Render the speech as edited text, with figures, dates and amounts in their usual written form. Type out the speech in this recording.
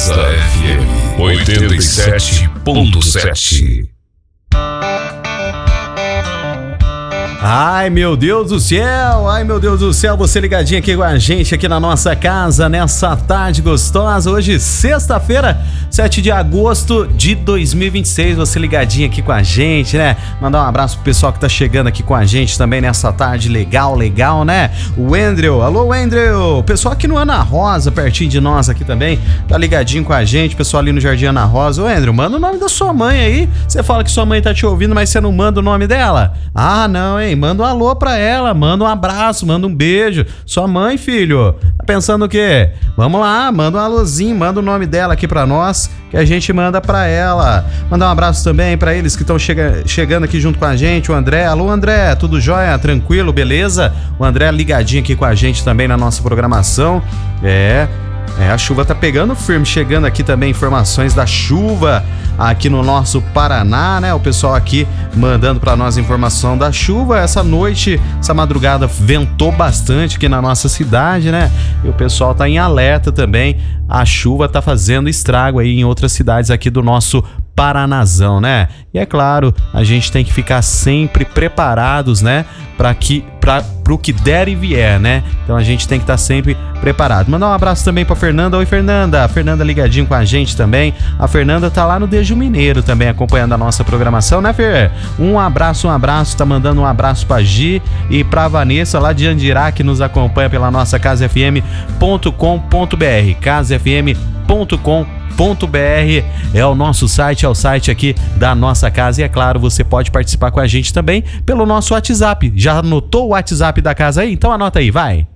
Casa FM 87.7. Ai, meu Deus do céu! Ai, meu Deus do céu! Você ligadinho aqui com a gente, aqui na nossa casa, nessa tarde gostosa. Hoje, sexta-feira, 7 de agosto de 2026. Você ligadinho aqui com a gente, né? Mandar um abraço pro pessoal que tá chegando aqui com a gente também nessa tarde legal, né? O Andrew, alô Andrew! Pessoal aqui no Ana Rosa, pertinho de nós aqui também, tá ligadinho com a gente. Pessoal ali no Jardim Ana Rosa. Ô Andrew, manda o nome da sua mãe aí. Você fala que sua mãe tá te ouvindo, mas você não manda o nome dela? Ah, não, hein? Manda um alô pra ela, manda um abraço, manda um beijo. Sua mãe, filho, tá pensando o quê? Vamos lá, manda um alôzinho, manda o nome dela aqui pra nós, que a gente manda pra ela. Mandar um abraço também pra eles que estão chegando aqui junto com a gente. O André, alô André, tudo jóia? Tranquilo, beleza? O André ligadinho aqui com a gente também na nossa programação. A chuva tá pegando firme, chegando aqui também informações da chuva aqui no nosso Paraná, né? O pessoal aqui mandando pra nós informação da chuva. Essa noite, essa madrugada ventou bastante aqui na nossa cidade, né? E o pessoal tá em alerta também. A chuva tá fazendo estrago aí em outras cidades aqui do nosso Paranazão, né? E é claro, a gente tem que ficar sempre preparados, né? Pro que der e vier, né? Então a gente tem que estar sempre preparado. Mandar um abraço também pra Fernanda. Oi, Fernanda. A Fernanda ligadinho com a gente também. A Fernanda tá lá no Dejo Mineiro também acompanhando a nossa programação, né, Fer? Um abraço. Tá mandando um abraço pra Gi e pra Vanessa lá de Andirá, que nos acompanha pela nossa casafm.com.br. casafm.com.br é o nosso site, é o site aqui da nossa casa. E é claro, você pode participar com a gente também pelo nosso WhatsApp. Já anotou o WhatsApp da casa aí? Então anota aí, vai!